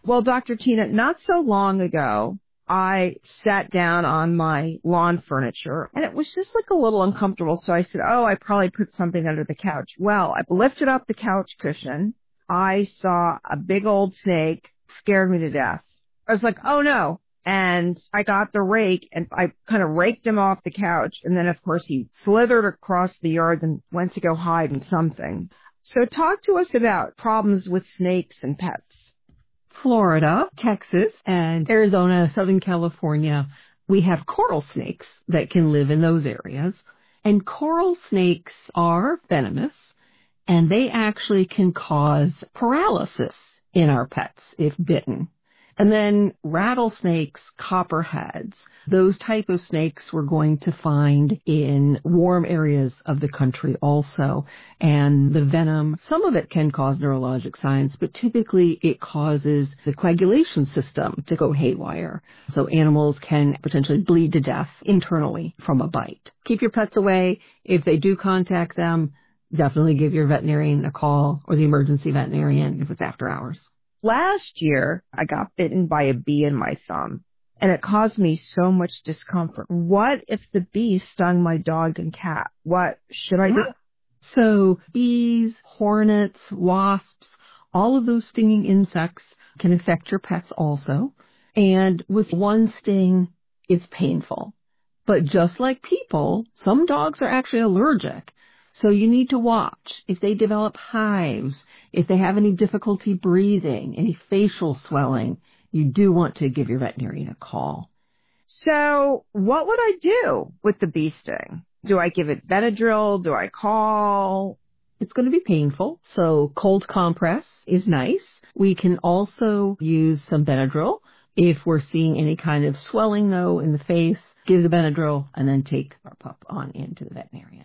Well, Dr. Tina, not so long ago, I sat down on my lawn furniture and it was just like a little uncomfortable. So I said, I probably put something under the couch. Well, I lifted up the couch cushion. I saw a big old snake, scared me to death. I was like, oh no. And I got the rake and I kind of raked him off the couch. And then, of course, he slithered across the yard and went to go hide in something. So talk to us about problems with snakes and pets. Florida, Texas, and Arizona, Southern California, we have coral snakes that can live in those areas. And coral snakes are venomous, and they actually can cause paralysis in our pets if bitten. And then rattlesnakes, copperheads, those type of snakes we're going to find in warm areas of the country also. And the venom, some of it can cause neurologic signs, but typically it causes the coagulation system to go haywire. So animals can potentially bleed to death internally from a bite. Keep your pets away. If they do contact them, definitely give your veterinarian a call or the emergency veterinarian if it's after hours. Last year, I got bitten by a bee in my thumb, and it caused me so much discomfort. What if the bee stung my dog and cat? What should I do? So bees, hornets, wasps, all of those stinging insects can affect your pets also. And with one sting, it's painful. But just like people, some dogs are actually allergic. So you need to watch if they develop hives, if they have any difficulty breathing, any facial swelling. You do want to give your veterinarian a call. So what would I do with the bee sting? Do I give it Benadryl? Do I call? It's going to be painful, so cold compress is nice. We can also use some Benadryl. If we're seeing any kind of swelling, though, in the face, give the Benadryl and then take our pup on into the veterinarian.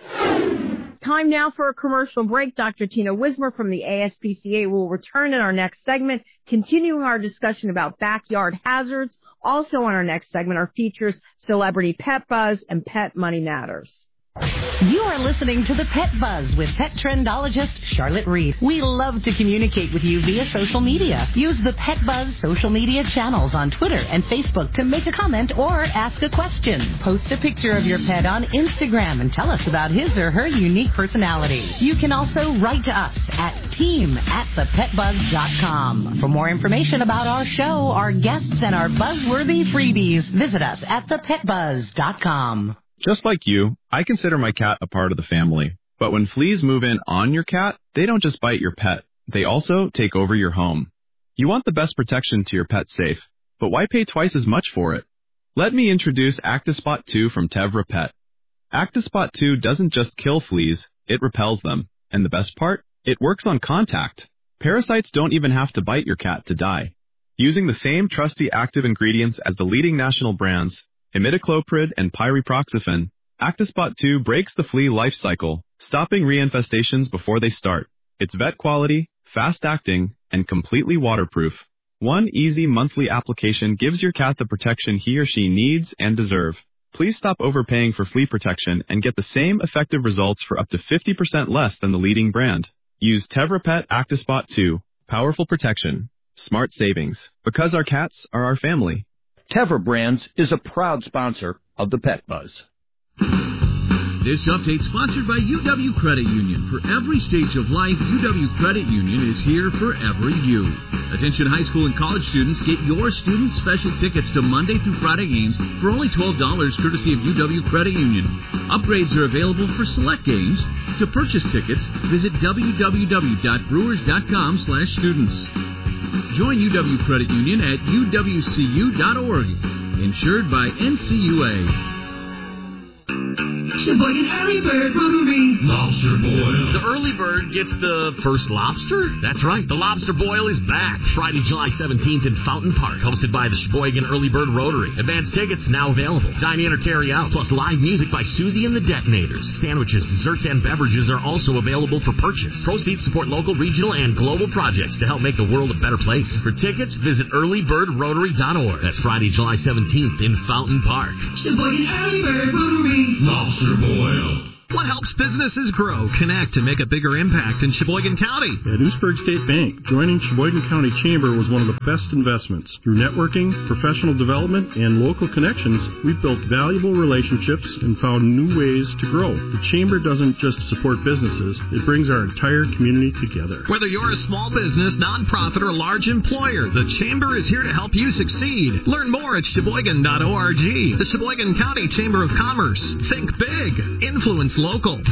Time now for a commercial break. Dr. Tina Wismer from the ASPCA will return in our next segment, continuing our discussion about backyard hazards. Also on our next segment are features Celebrity Pet Buzz and Pet Money Matters. You are listening to the Pet Buzz with pet trendologist Charlotte Reed. We love to communicate with you via social media. Use the Pet Buzz social media channels on Twitter and Facebook to make a comment or ask a question. Post a picture of your pet on Instagram and tell us about his or her unique personality. You can also write to us at team@thepetbuzz.com. For more information about our show, our guests, and our buzzworthy freebies, visit us at thepetbuzz.com. Just like you, I consider my cat a part of the family. But when fleas move in on your cat, they don't just bite your pet. They also take over your home. You want the best protection to your pet's safe, but why pay twice as much for it? Let me introduce Actispot 2 from Tevra Pet. Actispot 2 doesn't just kill fleas, it repels them. And the best part? It works on contact. Parasites don't even have to bite your cat to die. Using the same trusty active ingredients as the leading national brands, imidacloprid and pyriproxyfen, Actispot 2 breaks the flea life cycle, stopping reinfestations before they start. It's vet quality, fast-acting, and completely waterproof. One easy monthly application gives your cat the protection he or she needs and deserve. Please stop overpaying for flea protection and get the same effective results for up to 50% less than the leading brand. Use Tevra Pet Actispot 2. Powerful protection. Smart savings. Because our cats are our family. Tevra Brands is a proud sponsor of the Pet Buzz. This update sponsored by UW Credit Union. For every stage of life, UW Credit Union is here for every you. Attention high school and college students, get your student special tickets to Monday through Friday games for only $12 courtesy of UW Credit Union. Upgrades are available for select games. To purchase tickets, visit www.brewers.com/students. Join UW Credit Union at uwcu.org. Insured by NCUA. Sheboygan Early Bird Rotary Lobster Boil. The Early Bird gets the first lobster? That's right. The Lobster Boil is back Friday, July 17th in Fountain Park, hosted by the Sheboygan Early Bird Rotary. Advanced tickets now available. Dine in or carry out, plus live music by Susie and the Detonators. Sandwiches, desserts, and beverages are also available for purchase. Proceeds support local, regional, and global projects to help make the world a better place. For tickets, visit earlybirdrotary.org. That's Friday, July 17th in Fountain Park. Sheboygan Early Bird Rotary Lobster Boil. What helps businesses grow, connect, and make a bigger impact in Sheboygan County? At Oostburg State Bank, joining Sheboygan County Chamber was one of the best investments. Through networking, professional development, and local connections, we've built valuable relationships and found new ways to grow. The Chamber doesn't just support businesses, it brings our entire community together. Whether you're a small business, nonprofit, or large employer, the Chamber is here to help you succeed. Learn more at Sheboygan.org. The Sheboygan County Chamber of Commerce. Think big. Influence local.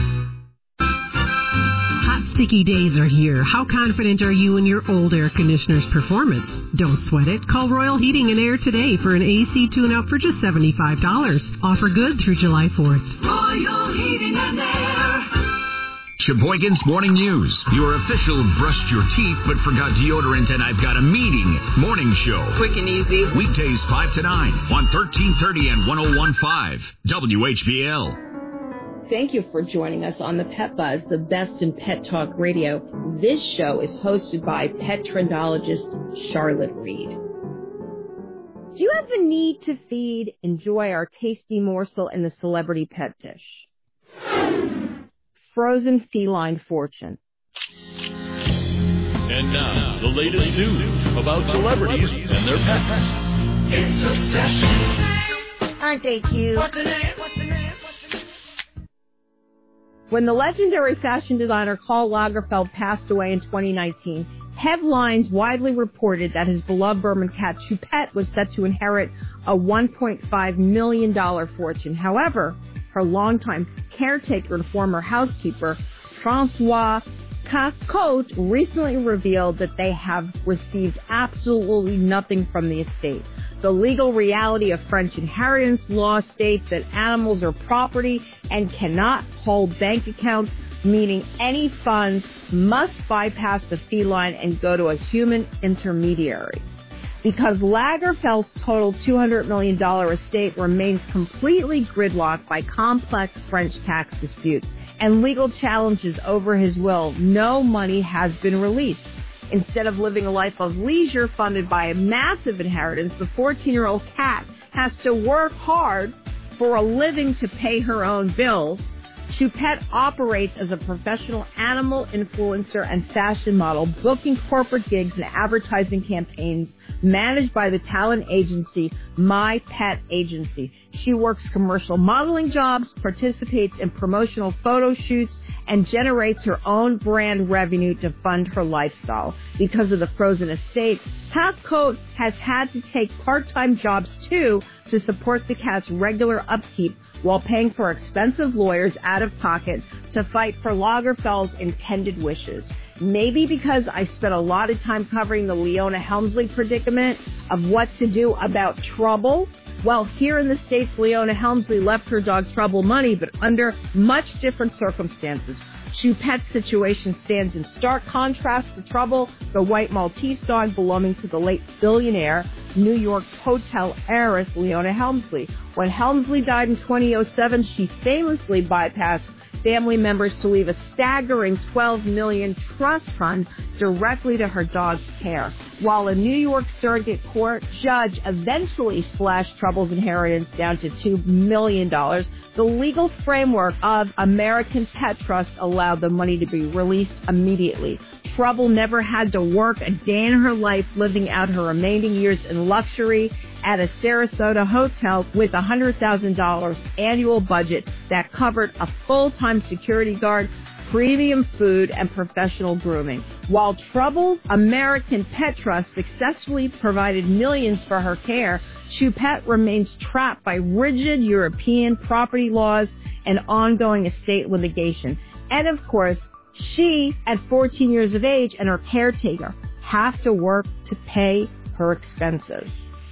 Hot, sticky days are here. How confident are you in your old air conditioner's performance? Don't sweat it. Call Royal Heating and Air today for an AC tune-up for just $75. Offer good through July 4th. Royal Heating and Air. Sheboygan's Morning News. Your official brushed your teeth but forgot deodorant and I've got a meeting morning show. Quick and easy. Weekdays 5 to 9 on 1330 and 101.5 WHBL. Thank you for joining us on the Pet Buzz, the best in pet talk radio. This show is hosted by pet trendologist Charlotte Reed. Do you have the need to feed? Enjoy our tasty morsel in the celebrity pet dish. Frozen feline fortune. And now, the latest news about celebrities and their pets. It's Obsession. Aren't they cute? What's the name? When the legendary fashion designer Karl Lagerfeld passed away in 2019, headlines widely reported that his beloved Berman cat Choupette was set to inherit a $1.5 million fortune. However, her longtime caretaker and former housekeeper, Francois Cacote, recently revealed that they have received absolutely nothing from the estate. The legal reality of French inheritance law states that animals are property and cannot hold bank accounts, meaning any funds must bypass the feline and go to a human intermediary. Because Lagerfeld's total $200 million estate remains completely gridlocked by complex French tax disputes and legal challenges over his will, no money has been released. Instead of living a life of leisure funded by a massive inheritance, the 14-year-old cat has to work hard for a living to pay her own bills. Choupette operates as a professional animal influencer and fashion model, booking corporate gigs and advertising campaigns managed by the talent agency My Pet Agency. She works commercial modeling jobs, participates in promotional photo shoots, and generates her own brand revenue to fund her lifestyle. Because of the frozen estate, Cacote has had to take part-time jobs too to support the cat's regular upkeep while paying for expensive lawyers out of pocket to fight for Lagerfeld's intended wishes. Maybe because I spent a lot of time covering the Leona Helmsley predicament of what to do about Trouble. Well, here in the States, Leona Helmsley left her dog Trouble money, but under much different circumstances. Choupette's situation stands in stark contrast to Trouble, the white Maltese dog belonging to the late billionaire New York hotel heiress Leona Helmsley. When Helmsley died in 2007, she famously bypassed family members to leave a staggering $12 million trust fund directly to her dog's care. While a New York surrogate court judge eventually slashed Trouble's inheritance down to $2 million, the legal framework of American Pet Trust allowed the money to be released immediately. Trouble never had to work a day in her life, living out her remaining years in luxury at a Sarasota hotel with a $100,000 annual budget that covered a full-time security guard, premium food, and professional grooming. While Trouble's American Pet Trust successfully provided millions for her care, Choupette remains trapped by rigid European property laws and ongoing estate litigation. And of course, she, at 14 years of age, and her caretaker have to work to pay her expenses.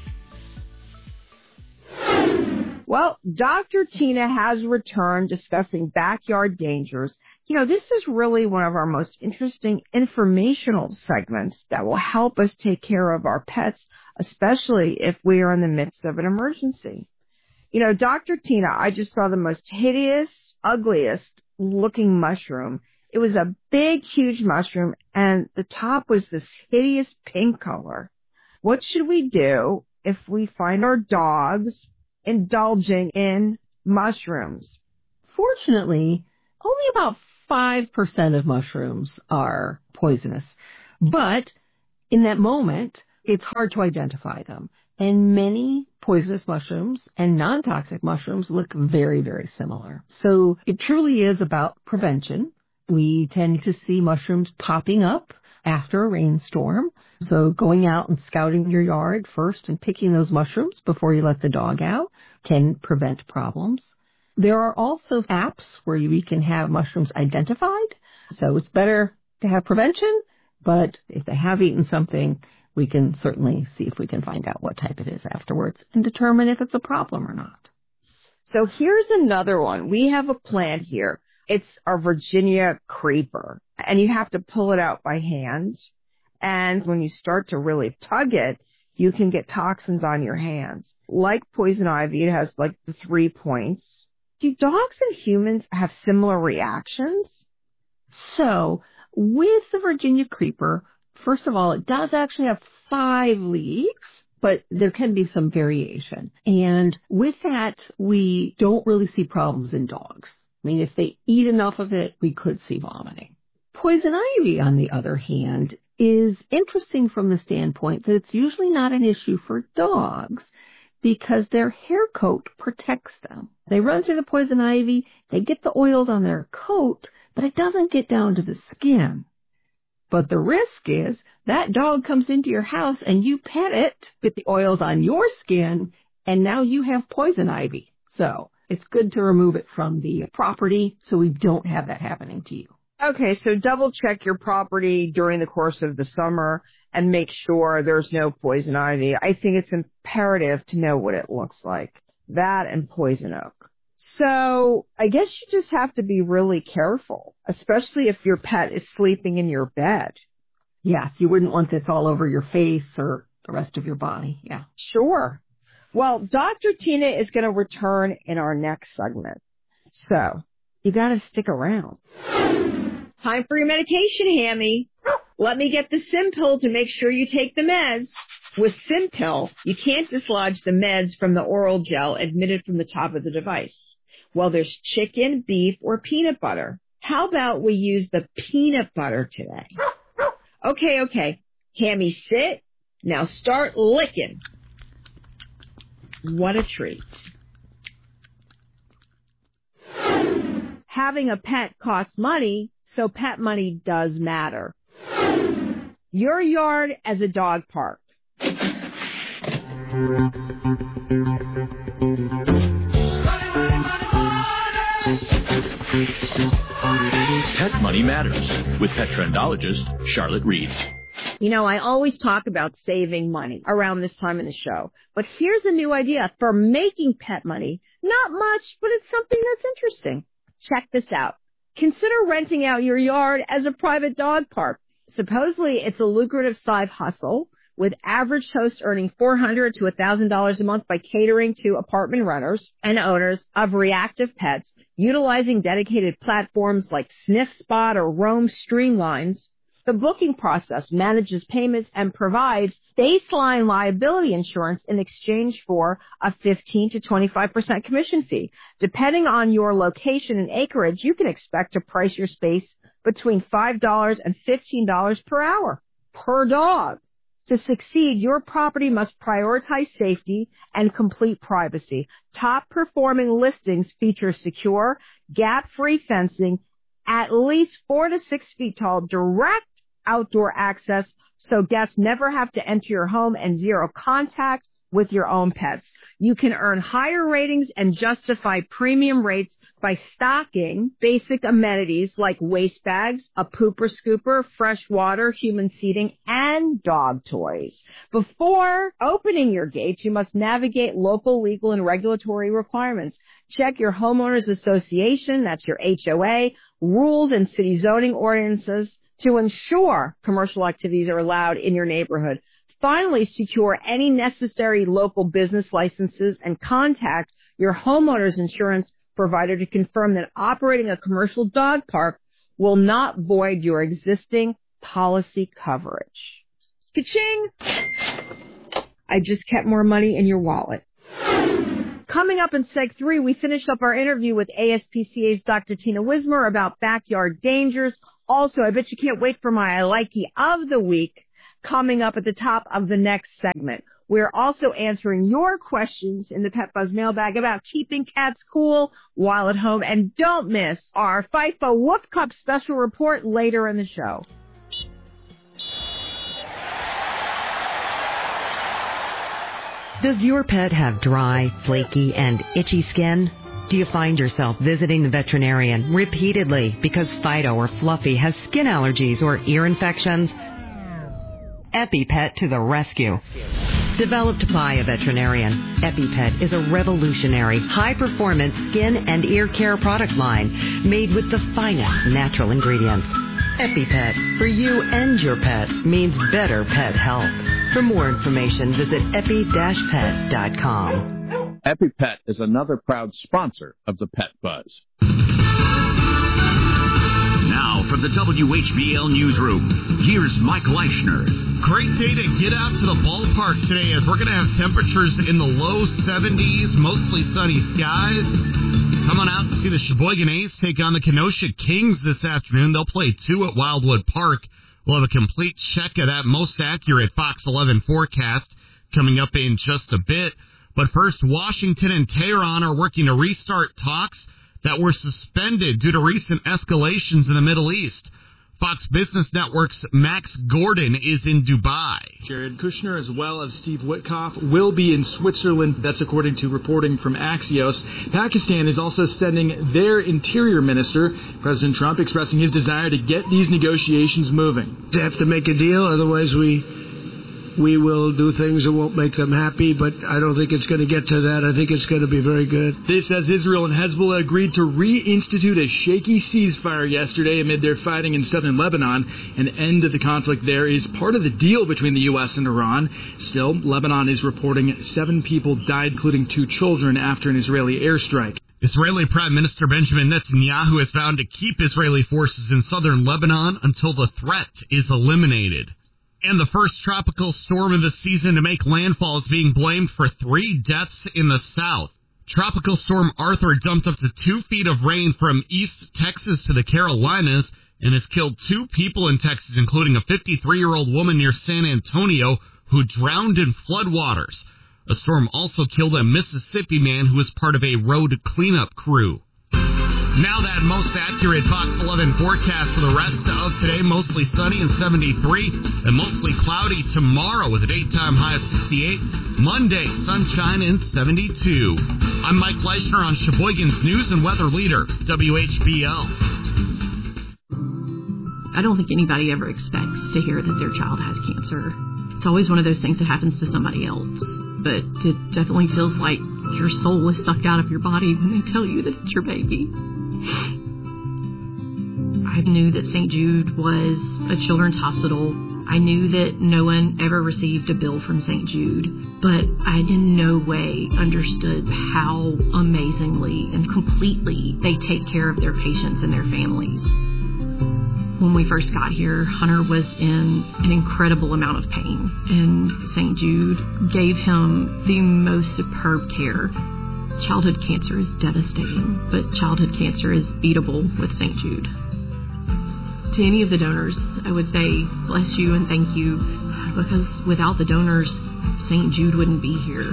Well, Dr. Tina has returned discussing backyard dangers. You know, this is really one of our most interesting informational segments that will help us take care of our pets, especially if we are in the midst of an emergency. You know, Dr. Tina, I just saw the most hideous, ugliest looking mushroom. It was a big, huge mushroom, and the top was this hideous pink color. What should we do if we find our dogs indulging in mushrooms? Fortunately, only about 5% of mushrooms are poisonous. But in that moment, it's hard to identify them. And many poisonous mushrooms and non-toxic mushrooms look very, very similar. So it truly is about prevention. We tend to see mushrooms popping up after a rainstorm. So going out and scouting your yard first and picking those mushrooms before you let the dog out can prevent problems. There are also apps where we can have mushrooms identified. So it's better to have prevention, but if they have eaten something, we can certainly see if we can find out what type it is afterwards and determine if it's a problem or not. So here's another one. We have a plant here. It's our Virginia creeper, and you have to pull it out by hand. And when you start to really tug it, you can get toxins on your hands. Like poison ivy, it has like the 3 points. Do dogs and humans have similar reactions? So with the Virginia creeper, first of all, it does actually have 5 leaves, but there can be some variation. And with that, we don't really see problems in dogs. I mean, if they eat enough of it, we could see vomiting. Poison ivy, on the other hand, is interesting from the standpoint that it's usually not an issue for dogs because their hair coat protects them. They run through the poison ivy, they get the oils on their coat, but it doesn't get down to the skin. But the risk is that dog comes into your house and you pet it, get the oils on your skin, and now you have poison ivy. So it's good to remove it from the property so we don't have that happening to you. Okay, so double check your property during the course of the summer and make sure there's no poison ivy. I think it's imperative to know what it looks like. That and poison oak. So I guess you just have to be really careful, especially if your pet is sleeping in your bed. Yes, you wouldn't want this all over your face or the rest of your body. Yeah. Sure. Well, Dr. Tina is going to return in our next segment. So you got to stick around. Time for your medication, Hammy. Let me get the Simpill to make sure you take the meds. With Simpill, you can't dislodge the meds from the oral gel admitted from the top of the device. Well, there's chicken, beef, or peanut butter. How about we use the peanut butter today? Okay. Hammy, sit. Now start licking. What a treat. Having a pet costs money, so pet money does matter. Your yard as a dog park. Pet Money Matters with pet trendologist Charlotte Reed. You know, I always talk about saving money around this time in the show, but here's a new idea for making pet money. Not much, but it's something that's interesting. Check this out. Consider renting out your yard as a private dog park. Supposedly, it's a lucrative side hustle, with average hosts earning $400 to $1,000 a month by catering to apartment renters and owners of reactive pets, utilizing dedicated platforms like Sniff Spot or Roam Streamlines. The booking process manages payments and provides baseline liability insurance in exchange for a 15 to 25% commission fee. Depending on your location and acreage, you can expect to price your space between $5 and $15 per hour per dog. To succeed, your property must prioritize safety and complete privacy. Top performing listings feature secure, gap-free fencing, at least 4 to 6 feet tall, direct outdoor access so guests never have to enter your home, and zero contact with your own pets. You can earn higher ratings and justify premium rates by stocking basic amenities like waste bags, a pooper scooper, fresh water, human seating, and dog toys. Before opening your gates, you must navigate local legal and regulatory requirements. Check your homeowners association, that's your HOA, rules and city zoning ordinances to ensure commercial activities are allowed in your neighborhood. Finally, secure any necessary local business licenses and contact your homeowner's insurance provider to confirm that operating a commercial dog park will not void your existing policy coverage. Ka-ching! I just kept more money in your wallet. Coming up in Seg 3, we finished up our interview with ASPCA's Dr. Tina Wismer about backyard dangers. Also, I bet you can't wait for my I Likey of the Week coming up at the top of the next segment. We're also answering your questions in the Pet Buzz mailbag about keeping cats cool while at home. And don't miss our FIFA Wolf Cup special report later in the show. Does your pet have dry, flaky, and itchy skin? Do you find yourself visiting the veterinarian repeatedly because Fido or Fluffy has skin allergies or ear infections? EpiPet to the rescue. Developed by a veterinarian, EpiPet is a revolutionary, high-performance skin and ear care product line made with the finest natural ingredients. EpiPet, for you and your pet, means better pet health. For more information, visit epi-pet.com. EpiPet is another proud sponsor of the Pet Buzz. Now, from the WHBL Newsroom, here's Mike Leischner. Great day to get out to the ballpark today, as we're going to have temperatures in the low 70s, mostly sunny skies. Come on out to see the Sheboygan A's take on the Kenosha Kings this afternoon. They'll play 2 at Wildwood Park. We'll have a complete check of that most accurate Fox 11 forecast coming up in just a bit. But first, Washington and Tehran are working to restart talks that were suspended due to recent escalations in the Middle East. Fox Business Network's Max Gordon is in Dubai. Jared Kushner, as well as Steve Witkoff, will be in Switzerland. That's according to reporting from Axios. Pakistan is also sending their interior minister, President Trump, expressing his desire to get these negotiations moving. They have to make a deal, otherwise we will do things that won't make them happy, but I don't think it's going to get to that. I think it's going to be very good. This as Israel and Hezbollah agreed to reinstitute a shaky ceasefire yesterday amid their fighting in southern Lebanon. An end to the conflict there is part of the deal between the U.S. and Iran. Still, Lebanon is reporting 7 people died, including 2 children, after an Israeli airstrike. Israeli Prime Minister Benjamin Netanyahu has vowed to keep Israeli forces in southern Lebanon until the threat is eliminated. And the first tropical storm of the season to make landfall is being blamed for 3 deaths in the south. Tropical Storm Arthur dumped up to 2 feet of rain from East Texas to the Carolinas and has killed 2 people in Texas, including a 53-year-old woman near San Antonio who drowned in floodwaters. A storm also killed a Mississippi man who was part of a road cleanup crew. Now that most accurate Fox 11 forecast for the rest of today, mostly sunny and 73, and mostly cloudy tomorrow with a daytime high of 68. Monday, sunshine and 72. I'm Mike Leischner on Sheboygan's News and Weather Leader, WHBL. I don't think anybody ever expects to hear that their child has cancer. It's always one of those things that happens to somebody else. But it definitely feels like your soul is sucked out of your body when they tell you that it's your baby. I knew that St. Jude was a children's hospital. I knew that no one ever received a bill from St. Jude, but I in no way understood how amazingly and completely they take care of their patients and their families. When we first got here, Hunter was in an incredible amount of pain, and St. Jude gave him the most superb care. Childhood cancer is devastating, but childhood cancer is beatable with St. Jude. To any of the donors, I would say bless you and thank you, because without the donors, St. Jude wouldn't be here.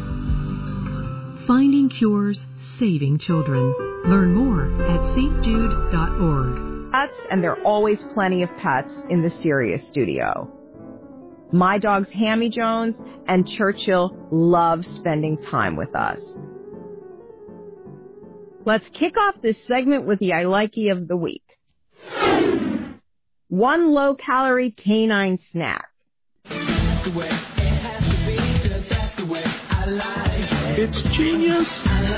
Finding cures, saving children. Learn more at stjude.org. Pets, and there are always plenty of pets in the Sirius studio. My dogs Hammy Jones and Churchill love spending time with us. Let's kick off this segment with the I Likey of the week. 1 low-calorie canine snack. It's genius.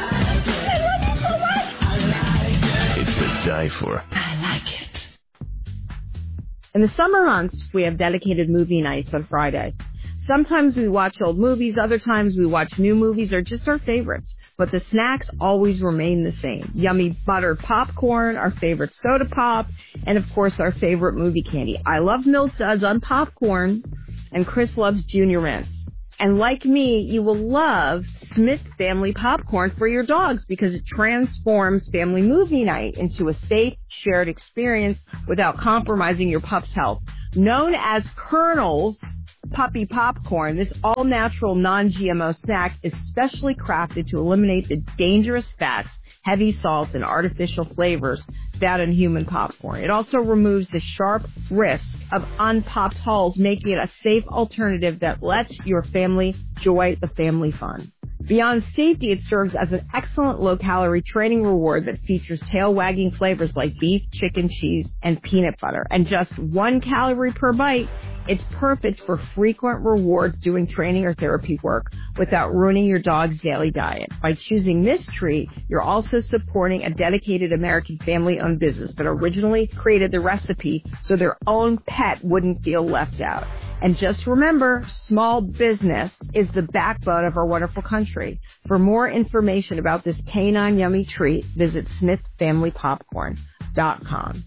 It's to die for. I like it. In the summer months, we have dedicated movie nights on Friday. Sometimes we watch old movies, other times we watch new movies or just our favorites. But the snacks always remain the same. Yummy buttered popcorn, our favorite soda pop, and of course our favorite movie candy. I love Milk Duds on popcorn, and Chris loves Junior Mints. And like me, you will love Smith Family Popcorn for your dogs because it transforms family movie night into a safe, shared experience without compromising your pup's health. Known as Colonel's Puppy Popcorn, this all-natural, non-GMO snack is specially crafted to eliminate the dangerous fats, heavy salts, and artificial flavors found in human popcorn. It also removes the sharp risk of unpopped hulls, making it a safe alternative that lets your family enjoy the family fun. Beyond safety, it serves as an excellent low-calorie training reward that features tail-wagging flavors like beef, chicken, cheese, and peanut butter. And just 1 calorie per bite, it's perfect for frequent rewards doing training or therapy work without ruining your dog's daily diet. By choosing this treat, you're also supporting a dedicated American family-owned business that originally created the recipe so their own pet wouldn't feel left out. And just remember, small business is the backbone of our wonderful country. For more information about this canine yummy treat, visit smithfamilypopcorn.com.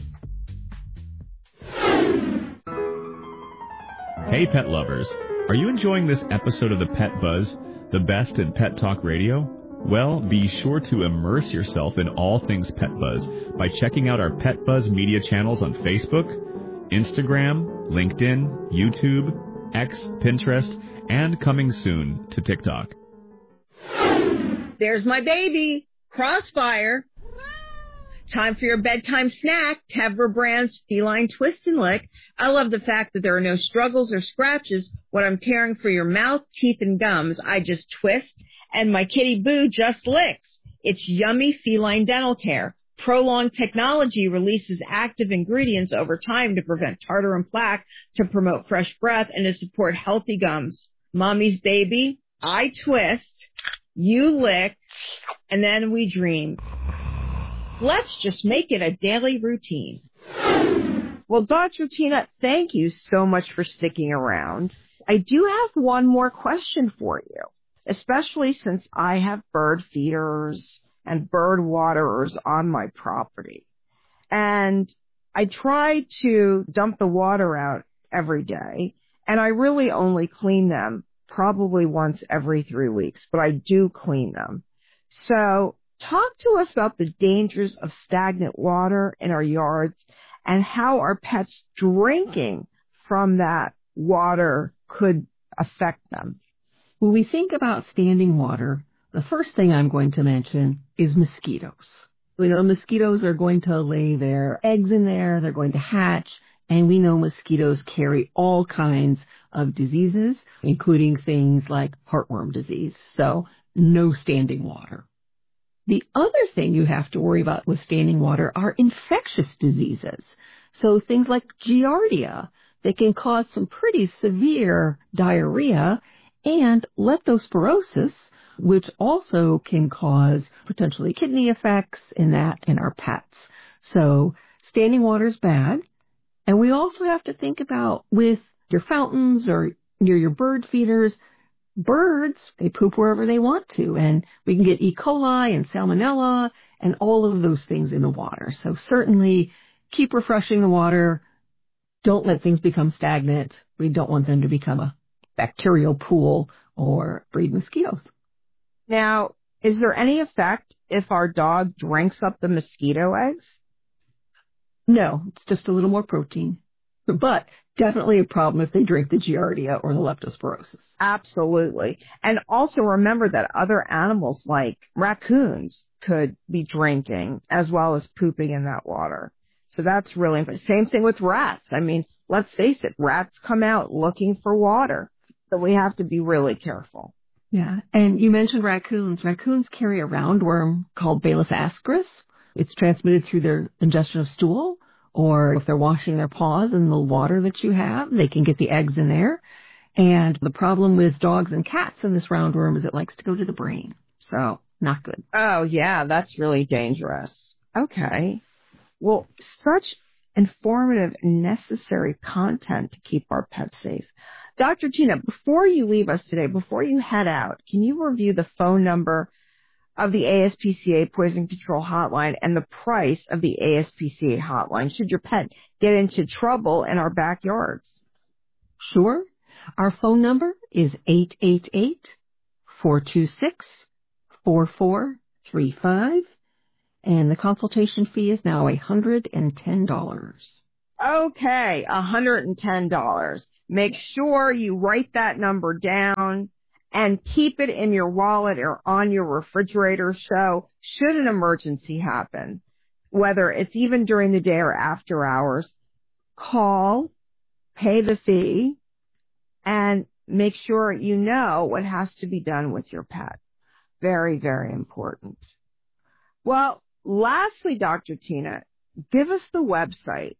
Hey, pet lovers. Are you enjoying this episode of the Pet Buzz, the best in pet talk radio? Well, be sure to immerse yourself in all things Pet Buzz by checking out our Pet Buzz media channels on Facebook, Instagram, LinkedIn, YouTube, X, Pinterest, and coming soon to TikTok. There's my baby, Crossfire. Time for your bedtime snack, Tevra brand's Feline Twist and Lick. I love the fact that there are no struggles or scratches when I'm caring for your mouth, teeth, and gums. I just twist, and my kitty Boo just licks. It's yummy feline dental care. Prolonged technology releases active ingredients over time to prevent tartar and plaque, to promote fresh breath, and to support healthy gums. Mommy's baby, I twist, you lick, and then we dream. Let's just make it a daily routine. Well, Dr. Tina, thank you so much for sticking around. I do have one more question for you, especially since I have bird feeders and bird waterers on my property. And I try to dump the water out every day, and I really only clean them probably once every 3 weeks, but I do clean them. So talk to us about the dangers of stagnant water in our yards and how our pets drinking from that water could affect them. When we think about standing water, the first thing I'm going to mention is mosquitoes. We know mosquitoes are going to lay their eggs in there, they're going to hatch, and we know mosquitoes carry all kinds of diseases, including things like heartworm disease. So no standing water. The other thing you have to worry about with standing water are infectious diseases. So things like Giardia that can cause some pretty severe diarrhea, and leptospirosis, which also can cause potentially kidney effects in our pets. So standing water is bad. And we also have to think about with your fountains or near your bird feeders, birds, they poop wherever they want to, and we can get E. coli and salmonella and all of those things in the water. So certainly keep refreshing the water. Don't let things become stagnant. We don't want them to become a bacterial pool or breed mosquitoes. Now, is there any effect if our dog drinks up the mosquito eggs? No, it's just a little more protein. But definitely a problem if they drink the Giardia or the leptospirosis. Absolutely. And also remember that other animals like raccoons could be drinking as well as pooping in that water. So that's really important. Same thing with rats. I mean, let's face it, rats come out looking for water. So we have to be really careful. Yeah. And you mentioned raccoons. Raccoons carry a roundworm called Balis ascaris. It's transmitted through their ingestion of stool, or if they're washing their paws in the water that you have, they can get the eggs in there. And the problem with dogs and cats in this roundworm is it likes to go to the brain. So not good. Oh, yeah, that's really dangerous. Okay. Well, such informative and necessary content to keep our pets safe. Dr. Tina, before you leave us today, before you head out, can you review the phone number of the ASPCA Poison Control Hotline and the price of the ASPCA hotline should your pet get into trouble in our backyards? Sure. Our phone number is 888-426-4435, and the consultation fee is now $110. Okay, $110. Make sure you write that number down and keep it in your wallet or on your refrigerator, so should an emergency happen, whether it's even during the day or after hours, call, pay the fee, and make sure you know what has to be done with your pet. Very, very important. Well, lastly, Dr. Tina, give us the website.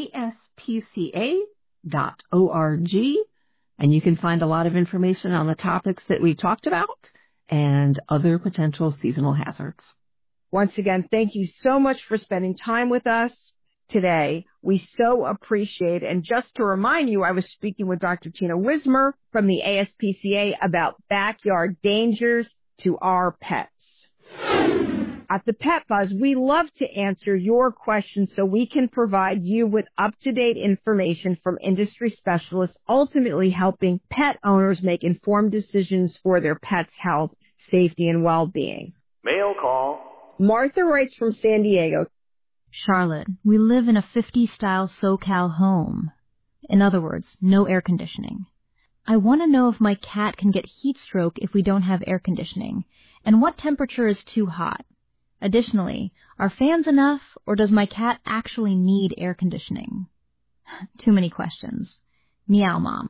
ASPCA.org, and you can find a lot of information on the topics that we talked about and other potential seasonal hazards. Once again, thank you so much for spending time with us today. We so appreciate it. And just to remind you, I was speaking with Dr. Tina Wismer from the ASPCA about backyard dangers to our pets. At the Pet Buzz, we love to answer your questions so we can provide you with up-to-date information from industry specialists, ultimately helping pet owners make informed decisions for their pets' health, safety, and well-being. Mail call. Martha writes from San Diego. Charlotte, we live in a 50-style SoCal home. In other words, no air conditioning. I want to know if my cat can get heat stroke if we don't have air conditioning, and what temperature is too hot. Additionally, are fans enough, or does my cat actually need air conditioning? Too many questions. Meow Mom.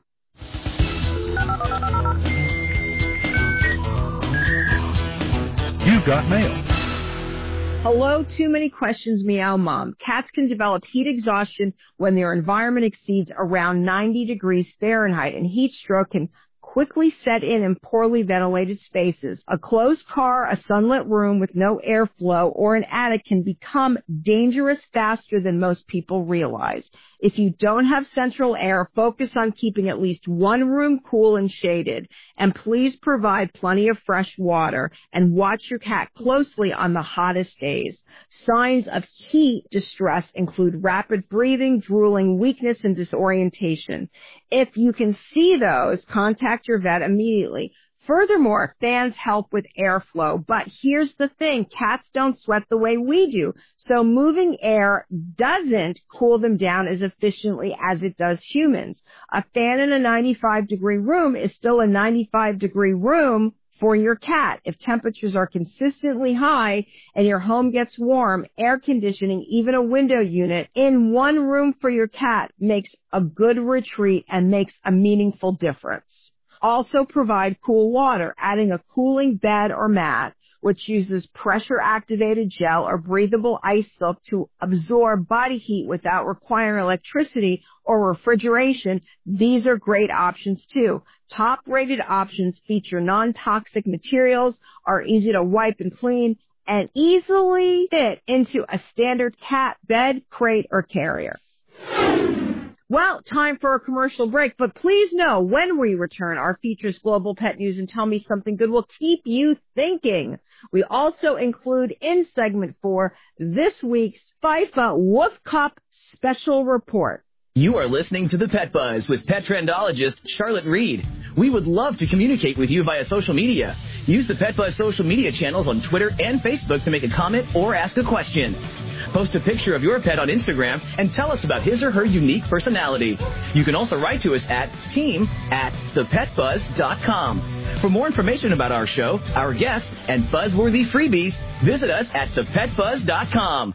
You've got mail. Hello, Too Many Questions, Meow Mom. Cats can develop heat exhaustion when their environment exceeds around 90 degrees Fahrenheit, and heat stroke can quickly set in poorly ventilated spaces. A closed car, a sunlit room with no airflow, or an attic can become dangerous faster than most people realize. If you don't have central air, focus on keeping at least one room cool and shaded. And please provide plenty of fresh water and watch your cat closely on the hottest days. Signs of heat distress include rapid breathing, drooling, weakness, and disorientation. If you can see those, contact your vet immediately. Furthermore, fans help with airflow, but here's the thing, cats don't sweat the way we do, so moving air doesn't cool them down as efficiently as it does humans. A fan in a 95-degree room is still a 95-degree room for your cat. If temperatures are consistently high and your home gets warm, air conditioning, even a window unit in one room for your cat makes a good retreat and makes a meaningful difference. Also provide cool water, adding a cooling bed or mat, which uses pressure-activated gel or breathable ice silk to absorb body heat without requiring electricity or refrigeration. These are great options too. Top-rated options feature non-toxic materials, are easy to wipe and clean, and easily fit into a standard cat bed, crate, or carrier. Well, time for a commercial break, but please know when we return, our features Global Pet News and Tell Me Something Good will keep you thinking. We also include in segment 4 this week's FIFA Wolf Cup Special Report. You are listening to the Pet Buzz with pet trendologist Charlotte Reed. We would love to communicate with you via social media. Use the Pet Buzz social media channels on Twitter and Facebook to make a comment or ask a question. Post a picture of your pet on Instagram and tell us about his or her unique personality. You can also write to us at team@thepetbuzz.com. For more information about our show, our guests, and buzzworthy freebies, visit us at thepetbuzz.com.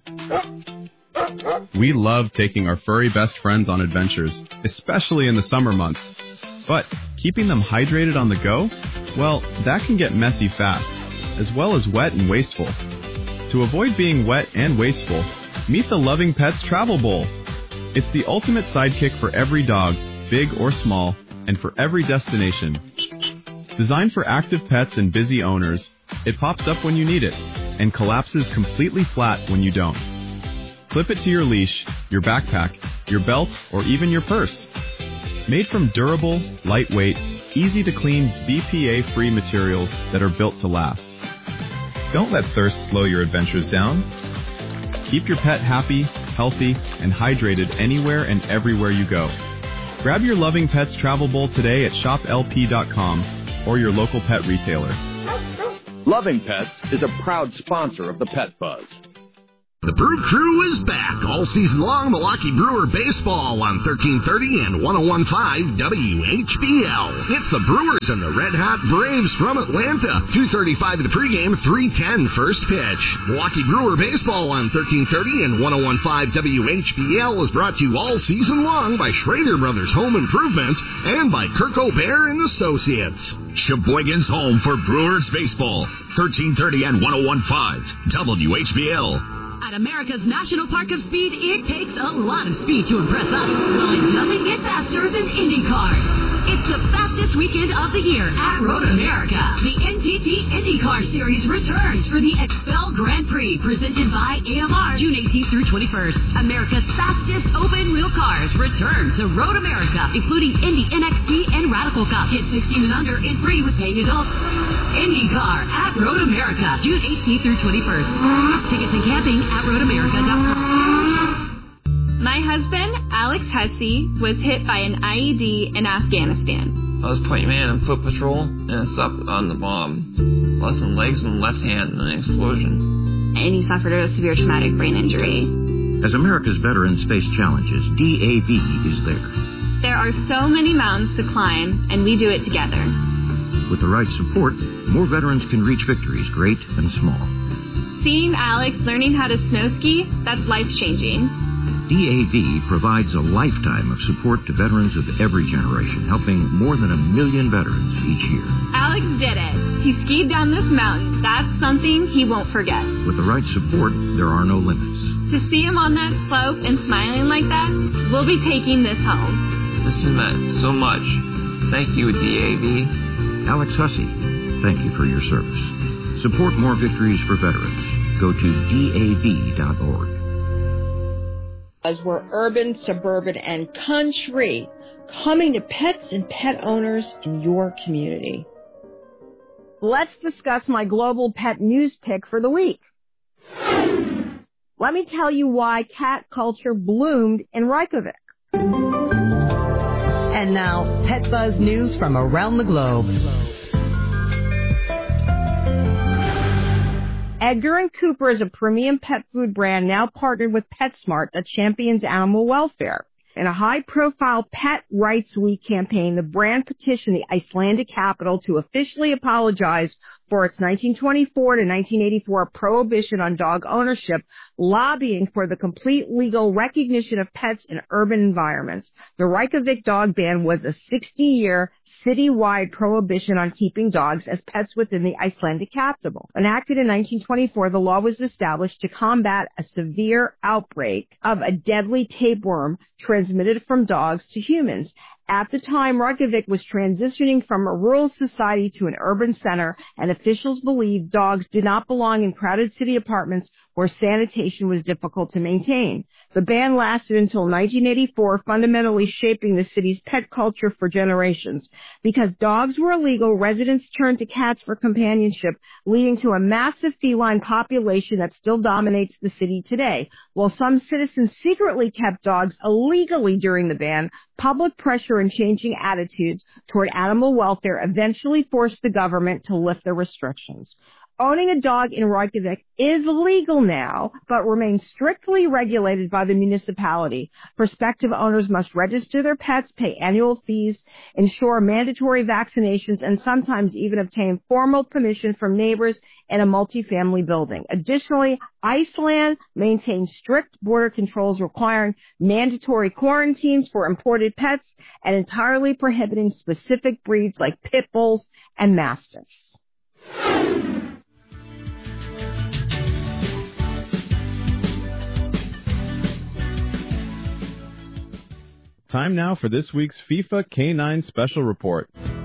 We love taking our furry best friends on adventures, especially in the summer months. But keeping them hydrated on the go? Well, that can get messy fast, as well as wet and wasteful. To avoid being wet and wasteful, meet the Loving Pets Travel Bowl. It's the ultimate sidekick for every dog, big or small, and for every destination. Designed for active pets and busy owners, it pops up when you need it and collapses completely flat when you don't. Clip it to your leash, your backpack, your belt, or even your purse. Made from durable, lightweight, easy-to-clean, BPA-free materials that are built to last. Don't let thirst slow your adventures down. Keep your pet happy, healthy, and hydrated anywhere and everywhere you go. Grab your Loving Pets travel bowl today at shoplp.com or your local pet retailer. Loving Pets is a proud sponsor of the Pet Buzz. The Brew Crew is back all season long. Milwaukee Brewer baseball on 1330 and 101.5 WHBL. It's the Brewers and the Red Hot Braves from Atlanta. 2:35 of the pregame, 3:10 first pitch. Milwaukee Brewer baseball on 1330 and 101.5 WHBL is brought to you all season long by Schrader Brothers Home Improvements and by Kirk O'Bear and Associates. Sheboygan's home for Brewers baseball. 1330 and 101.5 WHBL. At America's National Park of Speed, it takes a lot of speed to impress us. Well, it doesn't get faster than IndyCar. It's the fastest weekend of the year at Road America. The NTT IndyCar Series returns for the Expel Grand Prix, presented by AMR, June 18th through 21st. America's fastest open-wheel cars return to Road America, including Indy NXT and Radical Cup. Get 16 and under and free with paying adults. IndyCar at Road America, June 18th through 21st. Tickets and camping at roadamerica.com. My husband, Alex Hussey, was hit by an IED in Afghanistan. I was point man on foot patrol, and I stopped on the bomb. Lost my legs and left hand in an explosion. And he suffered a severe traumatic brain injury. As America's veterans face challenges, DAV is there. There are so many mountains to climb, and we do it together. With the right support, more veterans can reach victories, great and small. Seeing Alex learning how to snow ski, that's life-changing. DAV provides a lifetime of support to veterans of every generation, helping more than 1 million veterans each year. Alex did it. He skied down this mountain. That's something he won't forget. With the right support, there are no limits. To see him on that slope and smiling like that, we'll be taking this home. This has meant so much. Thank you, DAV. Alex Hussey, thank you for your service. Support more victories for veterans. Go to DAV.org. As we're urban, suburban, and country, coming to pets and pet owners in your community. Let's discuss my global pet news pick for the week. Let me tell you why cat culture bloomed in Reykjavik. And now, Pet Buzz news from around the globe. Edgar & Cooper is a premium pet food brand now partnered with PetSmart that champions animal welfare. In a high-profile Pet Rights Week campaign, the brand petitioned the Icelandic capital to officially apologize for its 1924 to 1984 prohibition on dog ownership, lobbying for the complete legal recognition of pets in urban environments. The Reykjavik dog ban was a 60-year citywide prohibition on keeping dogs as pets within the Icelandic capital. Enacted in 1924, the law was established to combat a severe outbreak of a deadly tapeworm transmitted from dogs to humans. At the time, Reykjavik was transitioning from a rural society to an urban center, and officials believed dogs did not belong in crowded city apartments where sanitation was difficult to maintain. The ban lasted until 1984, fundamentally shaping the city's pet culture for generations. Because dogs were illegal, residents turned to cats for companionship, leading to a massive feline population that still dominates the city today. While some citizens secretly kept dogs illegally during the ban, public pressure and changing attitudes toward animal welfare eventually forced the government to lift the restrictions. Owning a dog in Reykjavik is legal now, but remains strictly regulated by the municipality. Prospective owners must register their pets, pay annual fees, ensure mandatory vaccinations, and sometimes even obtain formal permission from neighbors in a multifamily building. Additionally, Iceland maintains strict border controls requiring mandatory quarantines for imported pets and entirely prohibiting specific breeds like pit bulls and mastiffs. Time now for this week's FIFA K9 Special Report.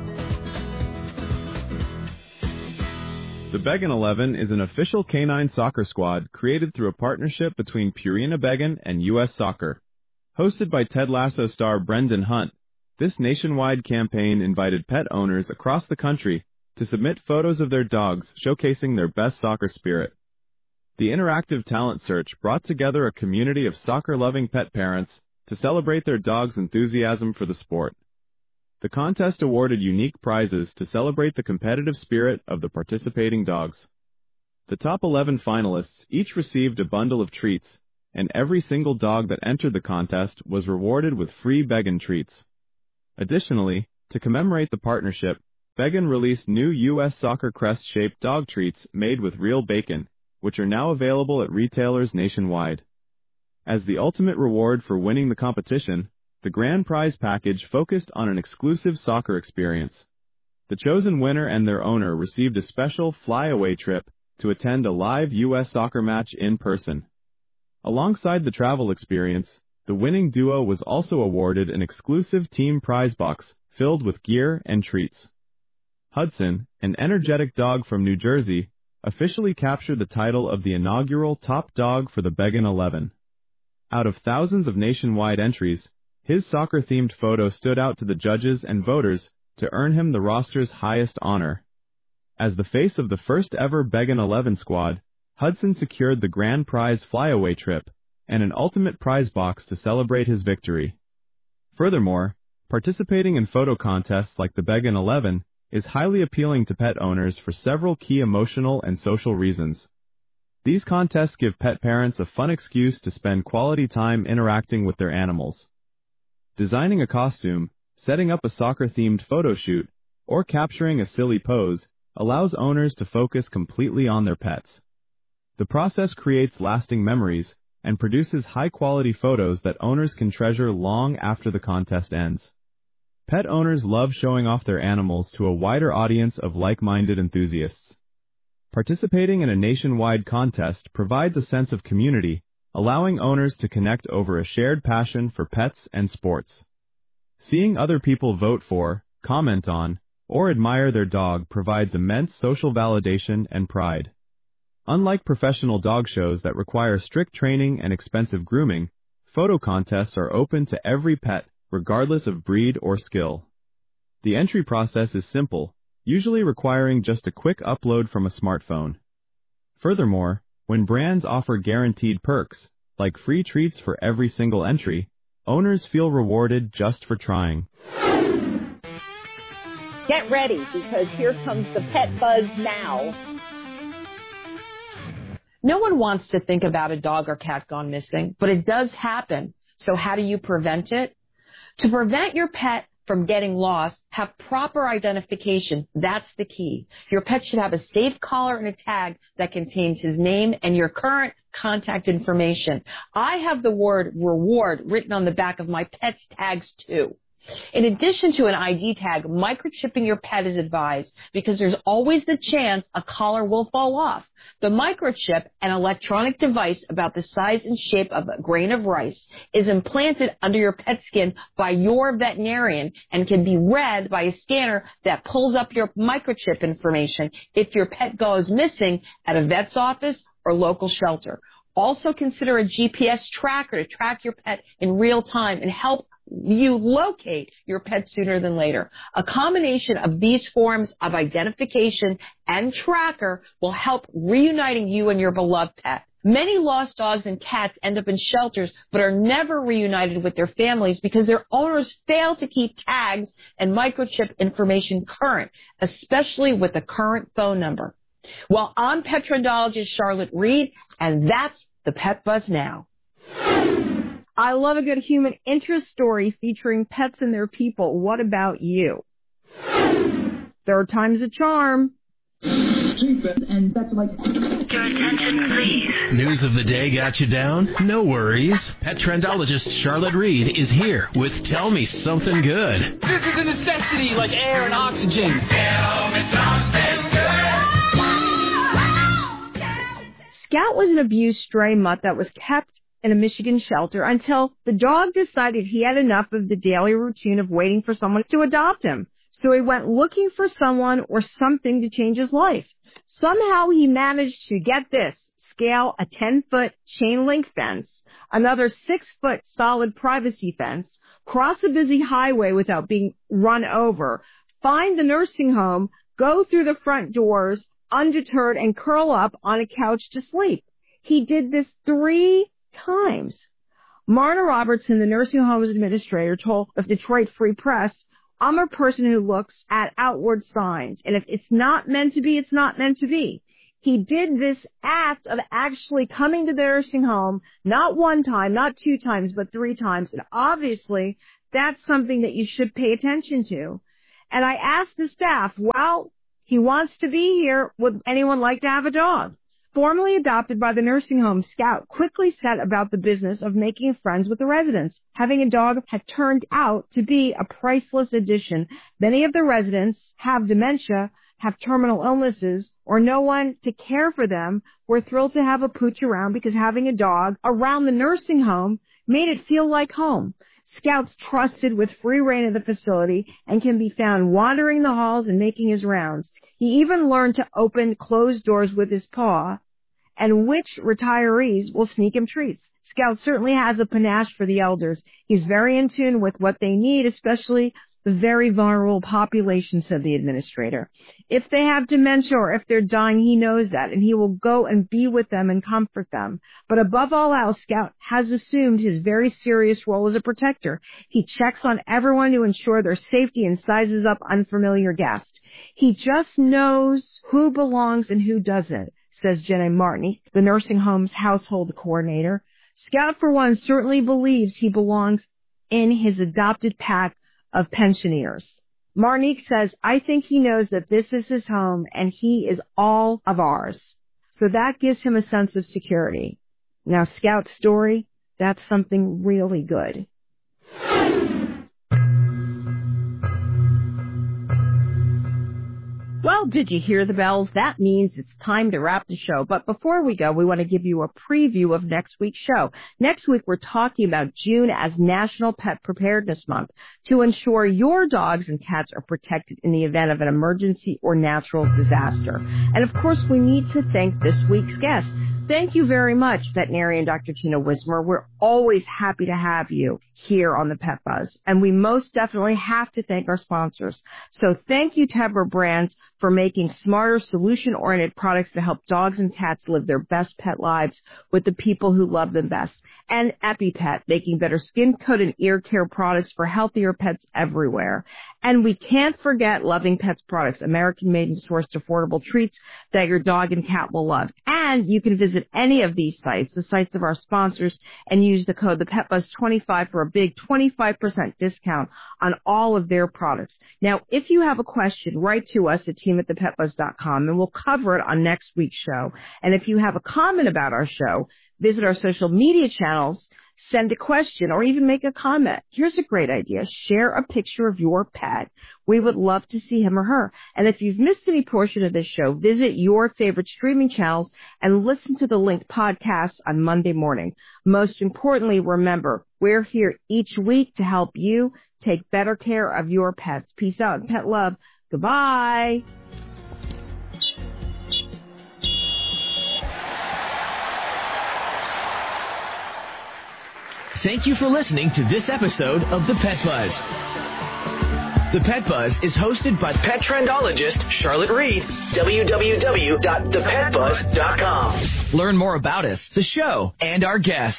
The Beggin 11 is an official K9 soccer squad created through a partnership between Purina Beggin and U.S. Soccer. Hosted by Ted Lasso star Brendan Hunt, this nationwide campaign invited pet owners across the country to submit photos of their dogs showcasing their best soccer spirit. The interactive talent search brought together a community of soccer-loving pet parents to celebrate their dog's enthusiasm for the sport. The contest awarded unique prizes to celebrate the competitive spirit of the participating dogs. The top 11 finalists each received a bundle of treats, and every single dog that entered the contest was rewarded with free Beggin' treats. Additionally, to commemorate the partnership, Beggin' released new U.S. soccer crest-shaped dog treats made with real bacon, which are now available at retailers nationwide. As the ultimate reward for winning the competition, the grand prize package focused on an exclusive soccer experience. The chosen winner and their owner received a special fly-away trip to attend a live U.S. soccer match in person. Alongside the travel experience, the winning duo was also awarded an exclusive team prize box filled with gear and treats. Hudson, an energetic dog from New Jersey, officially captured the title of the inaugural top dog for the Beggin' 11. Out of thousands of nationwide entries, his soccer-themed photo stood out to the judges and voters to earn him the roster's highest honor. As the face of the first-ever Beggin' 11 squad, Hudson secured the grand prize flyaway trip and an ultimate prize box to celebrate his victory. Furthermore, participating in photo contests like the Beggin' 11 is highly appealing to pet owners for several key emotional and social reasons. These contests give pet parents a fun excuse to spend quality time interacting with their animals. Designing a costume, setting up a soccer-themed photo shoot, or capturing a silly pose allows owners to focus completely on their pets. The process creates lasting memories and produces high-quality photos that owners can treasure long after the contest ends. Pet owners love showing off their animals to a wider audience of like-minded enthusiasts. Participating in a nationwide contest provides a sense of community, allowing owners to connect over a shared passion for pets and sports. Seeing other people vote for, comment on, or admire their dog provides immense social validation and pride. Unlike professional dog shows that require strict training and expensive grooming, photo contests are open to every pet, regardless of breed or skill. The entry process is simple, usually requiring just a quick upload from a smartphone. Furthermore, when brands offer guaranteed perks, like free treats for every single entry, owners feel rewarded just for trying. Get ready, because here comes the Pet Buzz now. No one wants to think about a dog or cat gone missing, but it does happen. So how do you prevent it? To prevent your pet from getting lost, have proper identification. That's the key. Your pet should have a safe collar and a tag that contains his name and your current contact information. I have the word reward written on the back of my pet's tags too. In addition to an ID tag, microchipping your pet is advised because there's always the chance a collar will fall off. The microchip, an electronic device about the size and shape of a grain of rice, is implanted under your pet's skin by your veterinarian and can be read by a scanner that pulls up your microchip information if your pet goes missing at a vet's office or local shelter. Also consider a GPS tracker to track your pet in real time and help you locate your pet sooner than later. A combination of these forms of identification and tracker will help reuniting you and your beloved pet. Many lost dogs and cats end up in shelters but are never reunited with their families because their owners fail to keep tags and microchip information current, especially with the current phone number. Well, I'm pet trendologist Charlotte Reed, and that's the Pet Buzz Now. I love a good human interest story featuring pets and their people. What about you? Third time's a charm. And that's like... Your attention, please. News of the day got you down? No worries. Pet trendologist Charlotte Reed is here with Tell Me Something Good. This is a necessity like air and oxygen. Tell me something good. Scout was an abused stray mutt that was kept in a Michigan shelter until the dog decided he had enough of the daily routine of waiting for someone to adopt him. So he went looking for someone or something to change his life. Somehow he managed to, get this, scale a 10-foot chain link fence, another 6-foot solid privacy fence, cross a busy highway without being run over, find the nursing home, go through the front doors undeterred, and curl up on a couch to sleep. He did this 3 times. Marna Robertson, the nursing home's administrator, told the Detroit Free Press, I'm a person who looks at outward signs, and if it's not meant to be, it's not meant to be. He did this act of actually coming to the nursing home, not one time, not 2 times, but 3 times, and obviously that's something that you should pay attention to. And I asked the staff, well, he wants to be here. Would anyone like to have a dog? Formerly adopted by the nursing home, Scout quickly set about the business of making friends with the residents. Having a dog had turned out to be a priceless addition. Many of the residents have dementia, have terminal illnesses, or no one to care for them. Were thrilled to have a pooch around because having a dog around the nursing home made it feel like home. Scout's trusted with free reign of the facility and can be found wandering the halls and making his rounds. He even learned to open closed doors with his paw, and which retirees will sneak him treats. Scout certainly has a panache for the elders. He's very in tune with what they need, especially the very vulnerable population, said the administrator. If they have dementia or if they're dying, he knows that, and he will go and be with them and comfort them. But above all else, Scout has assumed his very serious role as a protector. He checks on everyone to ensure their safety and sizes up unfamiliar guests. He just knows who belongs and who doesn't, says Jenna Martini, the nursing home's household coordinator. Scout, for one, certainly believes he belongs in his adopted pack of pensioners. Marnique says, I think he knows that this is his home and he is all of ours. So that gives him a sense of security. Now, Scout's story, that's something really good. Well, did you hear the bells? That means it's time to wrap the show. But before we go, we want to give you a preview of next week's show. Next week, we're talking about June as National Pet Preparedness Month to ensure your dogs and cats are protected in the event of an emergency or natural disaster. And, of course, we need to thank this week's guest. Thank you very much, veterinarian Dr. Tina Wismer. We're always happy to have you here on the Pet Buzz. And we most definitely have to thank our sponsors. So thank you, Tevra Brands, for making smarter, solution-oriented products to help dogs and cats live their best pet lives with the people who love them best. And EpiPet, making better skin, coat, and ear care products for healthier pets everywhere. And we can't forget Loving Pets products, American-made and sourced affordable treats that your dog and cat will love. And you can visit any of these sites, the sites of our sponsors, and use the code ThePetBuzz25 for a big 25% discount on all of their products. Now, if you have a question, write to us at team@thepetbuzz.com, and we'll cover it on next week's show. And if you have a comment about our show, visit our social media channels, send a question, or even make a comment. Here's a great idea. Share a picture of your pet. We would love to see him or her. And if you've missed any portion of this show, visit your favorite streaming channels and listen to the linked podcast on Monday morning. Most importantly, remember, we're here each week to help you take better care of your pets. Peace out and pet love. Goodbye. Thank you for listening to this episode of The Pet Buzz. The Pet Buzz is hosted by pet trendologist Charlotte Reed. www.thepetbuzz.com. Learn more about us, the show, and our guests.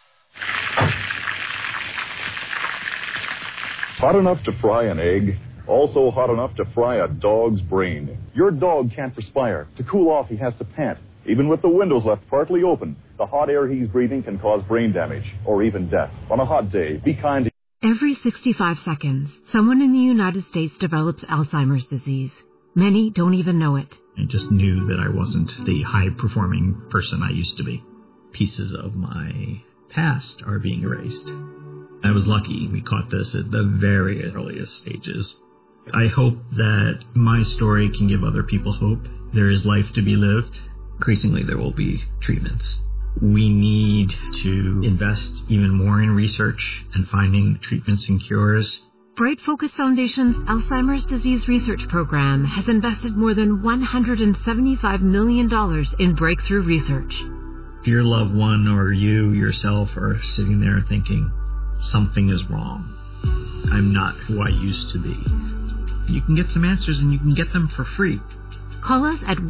Hot enough to fry an egg? Also hot enough to fry a dog's brain. Your dog can't perspire. To cool off, he has to pant. Even with the windows left partly open, the hot air he's breathing can cause brain damage or even death. On a hot day, be kind to... Every 65 seconds, someone in the United States develops Alzheimer's disease. Many don't even know it. I just knew that I wasn't the high-performing person I used to be. Pieces of my past are being erased. I was lucky we caught this at the very earliest stages. I hope that my story can give other people hope. There is life to be lived. Increasingly, there will be treatments. We need to invest even more in research and finding treatments and cures. Bright Focus Foundation's Alzheimer's Disease Research Program has invested more than $175 million in breakthrough research. If your loved one or you yourself are sitting there thinking, something is wrong, I'm not who I used to be, you can get some answers and you can get them for free. Call us at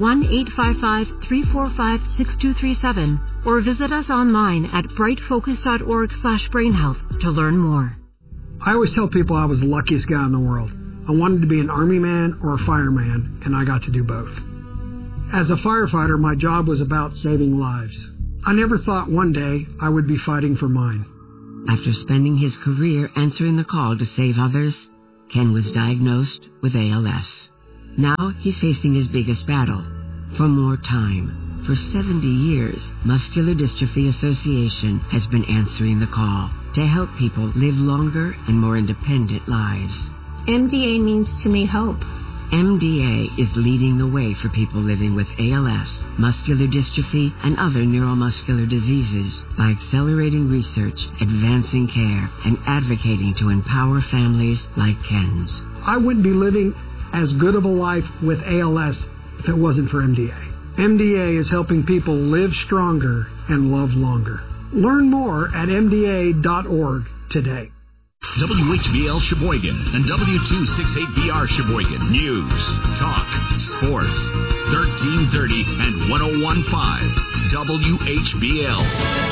1-855-345-6237 or visit us online at brightfocus.org/brainhealth to learn more. I always tell people I was the luckiest guy in the world. I wanted to be an Army man or a fireman, and I got to do both. As a firefighter, my job was about saving lives. I never thought one day I would be fighting for mine. After spending his career answering the call to save others, Ken was diagnosed with ALS. Now he's facing his biggest battle, for more time. For 70 years, Muscular Dystrophy Association has been answering the call to help people live longer and more independent lives. MDA means to me hope. MDA is leading the way for people living with ALS, muscular dystrophy, and other neuromuscular diseases by accelerating research, advancing care, and advocating to empower families like Ken's. I wouldn't be living as good of a life with ALS if it wasn't for MDA. MDA is helping people live stronger and love longer. Learn more at MDA.org today. WHBL Sheboygan and W268BR Sheboygan. News, talk, sports. 1330 and 1015 WHBL.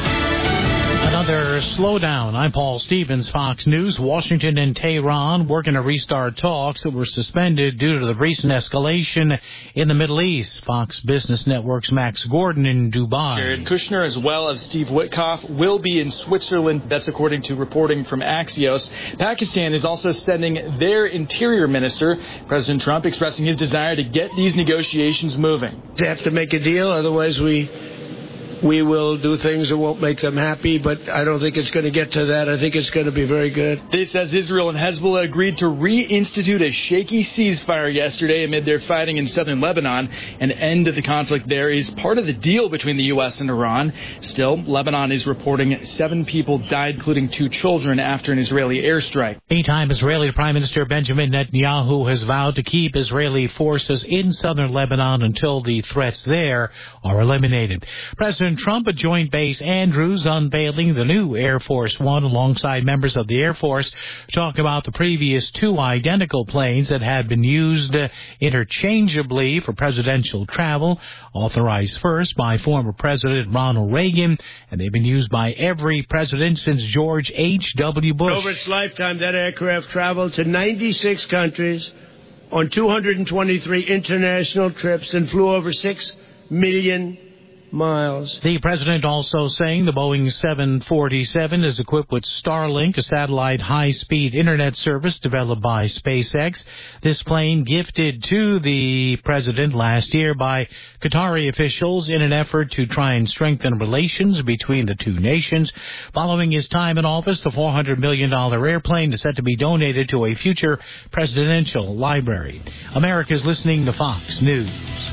Another slowdown. I'm Paul Stevens, Fox News. Washington and Tehran working to restart talks that were suspended due to the recent escalation in the Middle East. Fox Business Network's Max Gordon in Dubai. Jared Kushner, as well as Steve Witkoff, will be in Switzerland. That's according to reporting from Axios. Pakistan is also sending their interior minister. President Trump expressing his desire to get these negotiations moving. They have to make a deal, otherwise we will do things that won't make them happy, but I don't think it's going to get to that. I think it's going to be very good. This as Israel and Hezbollah agreed to reinstitute a shaky ceasefire yesterday amid their fighting in southern Lebanon. An end to the conflict there is part of the deal between the U.S. and Iran. Still, Lebanon is reporting 7 people died, including 2 children, after an Israeli airstrike. Meantime, Israeli Prime Minister Benjamin Netanyahu has vowed to keep Israeli forces in southern Lebanon until the threats there are eliminated. President Trump at Joint Base Andrews unveiling the new Air Force One alongside members of the Air Force, talking about the previous 2 identical planes that had been used interchangeably for presidential travel, authorized first by former President Ronald Reagan, and they've been used by every president since George H.W. Bush. Over its lifetime, that aircraft traveled to 96 countries on 223 international trips and flew over 6 million miles. The president also saying the Boeing 747 is equipped with Starlink, a satellite high-speed internet service developed by SpaceX. This plane gifted to the president last year by Qatari officials in an effort to try and strengthen relations between the two nations. Following his time in office, the $400 million airplane is set to be donated to a future presidential library. America's listening to Fox News.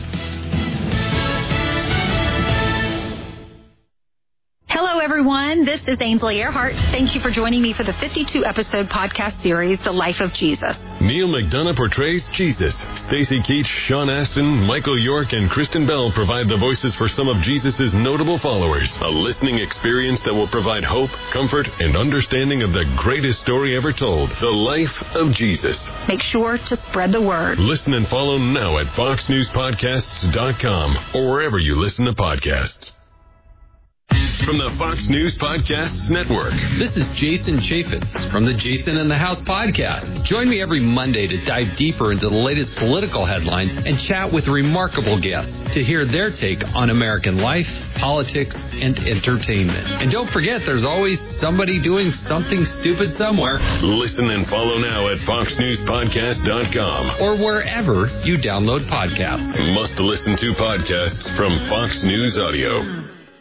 Hello, everyone. This is Ainsley Earhart. Thank you for joining me for the 52-episode podcast series, The Life of Jesus. Neil McDonough portrays Jesus. Stacey Keach, Sean Astin, Michael York, and Kristen Bell provide the voices for some of Jesus' notable followers. A listening experience that will provide hope, comfort, and understanding of the greatest story ever told, The Life of Jesus. Make sure to spread the word. Listen and follow now at foxnewspodcasts.com or wherever you listen to podcasts. From the Fox News Podcasts Network. This is Jason Chaffetz from the Jason in the House podcast. Join me every Monday to dive deeper into the latest political headlines and chat with remarkable guests to hear their take on American life, politics, and entertainment. And don't forget, there's always somebody doing something stupid somewhere. Listen and follow now at foxnewspodcast.com or wherever you download podcasts. Must listen to podcasts from Fox News Audio.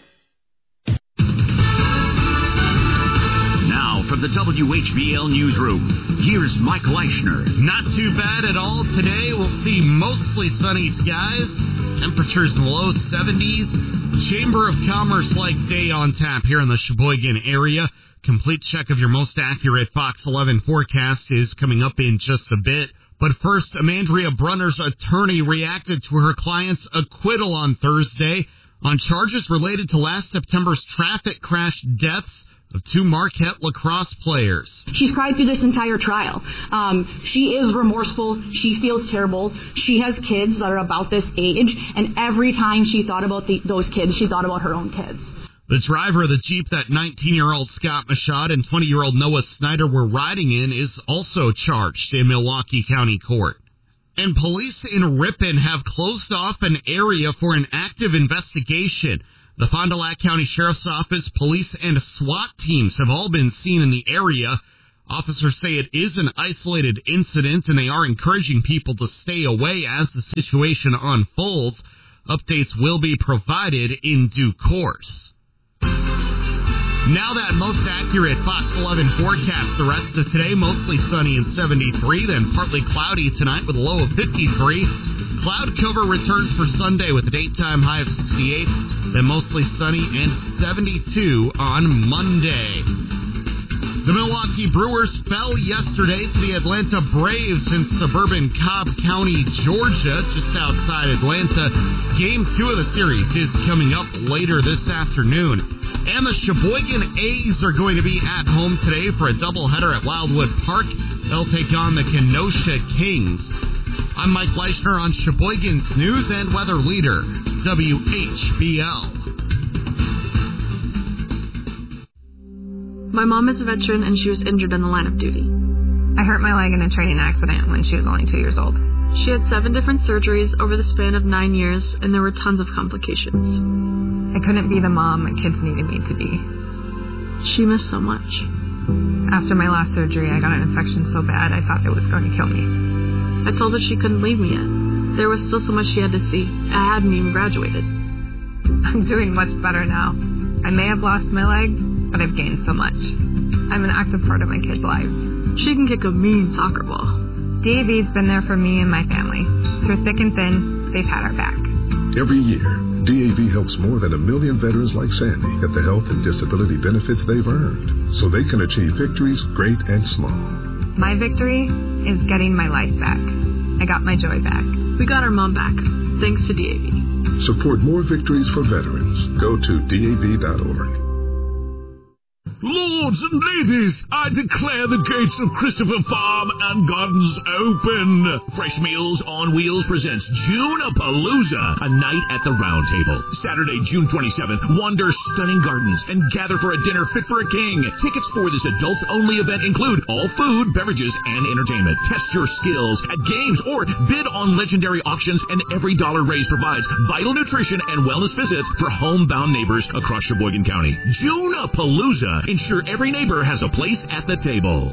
From the WHBL Newsroom, here's Mike Leischner. Not too bad at all today. We'll see mostly sunny skies. Temperatures in the low 70s. Chamber of Commerce-like day on tap here in the Sheboygan area. Complete check of your most accurate Fox 11 forecast is coming up in just a bit. But first, Amandria Brunner's attorney reacted to her client's acquittal on Thursday on charges related to last September's traffic crash deaths of 2 Marquette lacrosse players. She's cried through this entire trial. She is remorseful. She feels terrible. She has kids that are about this age, and every time she thought about those kids, she thought about her own kids. The driver of the Jeep that 19-year-old Scott Machad and 20-year-old Noah Snyder were riding in is also charged in Milwaukee County Court. And police in Ripon have closed off an area for an active investigation. The Fond du Lac County Sheriff's Office, police, and SWAT teams have all been seen in the area. Officers say it is an isolated incident, and they are encouraging people to stay away as the situation unfolds. Updates will be provided in due course. Now that most accurate Fox 11 forecast. The rest of today, mostly sunny and 73, then partly cloudy tonight with a low of 53. Cloud cover returns for Sunday with a daytime high of 68, then mostly sunny and 72 on Monday. The Milwaukee Brewers fell yesterday to the Atlanta Braves in suburban Cobb County, Georgia, just outside Atlanta. Game 2 of the series is coming up later this afternoon. And the Sheboygan A's are going to be at home today for a doubleheader at Wildwood Park. They'll take on the Kenosha Kings. I'm Mike Leishner on Sheboygan's News and Weather Leader, WHBL. My mom is a veteran, and she was injured in the line of duty. I hurt my leg in a training accident when she was only 2 years old. She had 7 different surgeries over the span of 9 years, and there were tons of complications. I couldn't be the mom my kids needed me to be. She missed so much. After my last surgery, I got an infection so bad I thought it was going to kill me. I told her she couldn't leave me yet. There was still so much she had to see. I hadn't even graduated. I'm doing much better now. I may have lost my leg, but I've gained so much. I'm an active part of my kids' lives. She can kick a mean soccer ball. DAV's been there for me and my family. Through thick and thin, they've had our back. Every year, DAV helps more than 1 million veterans like Sandy get the health and disability benefits they've earned, so they can achieve victories great and small. My victory is getting my life back. I got my joy back. We got our mom back, thanks to DAV. Support more victories for veterans. Go to DAV.org. Lords and ladies, I declare the gates of Christopher Farm and Gardens open. Fresh Meals on Wheels presents June-a-Palooza, a night at the Round Table. Saturday, June 27th, wander stunning gardens and gather for a dinner fit for a king. Tickets for this adults-only event include all food, beverages, and entertainment. Test your skills at games or bid on legendary auctions, and every dollar raised provides vital nutrition and wellness visits for homebound neighbors across Sheboygan County. June-a-Palooza. Ensure every neighbor has a place at the table.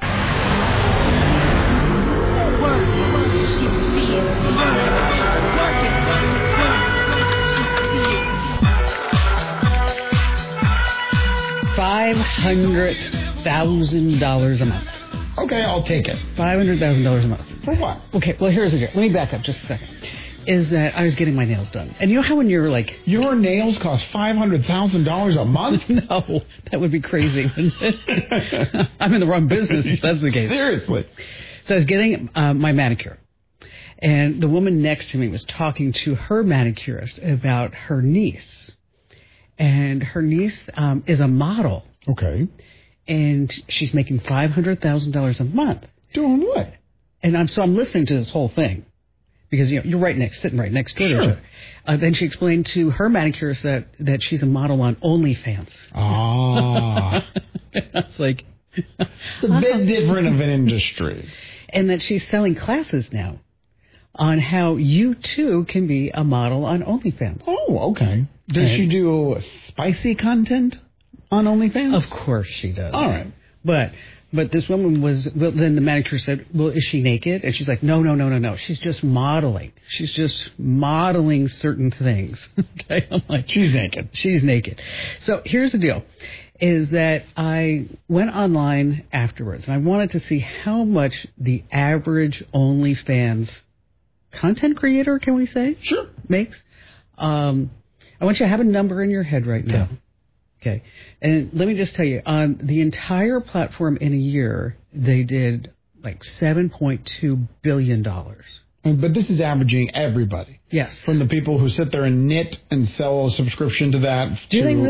$500,000 a month. Okay, I'll take it. $500,000 a month. For what? Okay, well, here's the deal. Let me back up just a second. Is that I was getting my nails done. And you know how when you're like... Your nails cost $500,000 a month? No, that would be crazy. I'm in the wrong business if that's the case. Seriously. So I was getting my manicure. And the woman next to me was talking to her manicurist about her niece. And her niece is a model. Okay. And she's making $500,000 a month. Doing what? And I'm listening to this whole thing. Because you're sitting right next door to each other. Then she explained to her manicurist that she's a model on OnlyFans. Ah. It's like... It's a bit different of an industry. And that she's selling classes now on how you, too, can be a model on OnlyFans. Oh, okay. Does she do spicy content on OnlyFans? Of course she does. All right. But this woman then the manicure said, well, is she naked? And she's like, no. She's just modeling. She's just modeling certain things. Okay. I'm like, she's naked. She's naked. So here's the deal, is that I went online afterwards and I wanted to see how much the average OnlyFans content creator, can we say? Sure. Makes. I want you to have a number in your head right now. Yeah. Okay. And let me just tell you, on the entire platform in a year, they did like $7.2 billion. But this is averaging everybody. Yes. From the people who sit there and knit and sell a subscription to that. Do you think really?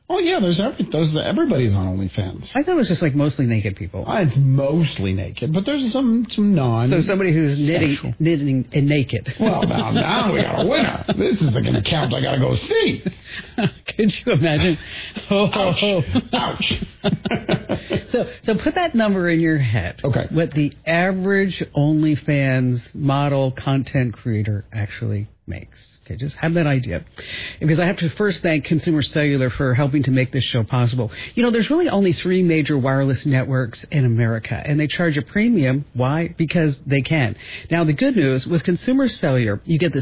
Oh, yeah, everybody's on OnlyFans. I thought it was just like mostly naked people. It's mostly naked, but there's some non. So somebody who's knitting and naked. Well, now we got a winner. This is an account I got to go see. Could you imagine? Ouch. So put that number in your head. Okay. What the average OnlyFans model content creator actually makes. Okay, just have that idea. Because I have to first thank Consumer Cellular for helping to make this show possible. There's really only 3 major wireless networks in America, and they charge a premium. Why? Because they can. Now, the good news, with Consumer Cellular, you get the